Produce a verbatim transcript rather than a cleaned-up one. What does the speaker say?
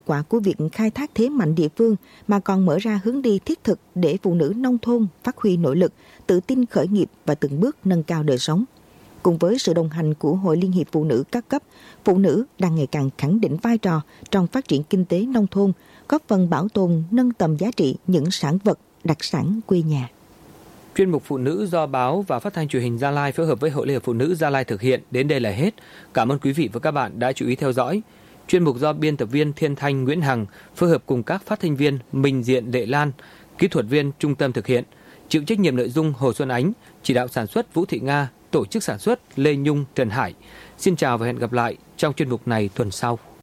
quả của việc khai thác thế mạnh địa phương mà còn mở ra hướng đi thiết thực để phụ nữ nông thôn phát huy nội lực, tự tin khởi nghiệp và từng bước nâng cao đời sống. Cùng với sự đồng hành của Hội Liên hiệp Phụ nữ các cấp, phụ nữ đang ngày càng khẳng định vai trò trong phát triển kinh tế nông thôn, góp phần bảo tồn, nâng tầm giá trị những sản vật đặc sản quê nhà. Chuyên mục Phụ nữ do báo và Phát thanh Truyền hình Gia Lai phối hợp với Hội Liên hiệp Phụ nữ Gia Lai thực hiện đến đây là hết. Cảm ơn quý vị và các bạn đã chú ý theo dõi. Chuyên mục do biên tập viên Thiên Thanh Nguyễn Hằng phối hợp cùng các phát thanh viên Minh Diện Lệ Lan, kỹ thuật viên trung tâm thực hiện, chịu trách nhiệm nội dung Hồ Xuân Ánh, chỉ đạo sản xuất Vũ Thị Nga, tổ chức sản xuất Lê Nhung, Trần Hải. Xin chào và hẹn gặp lại trong chuyên mục này tuần sau.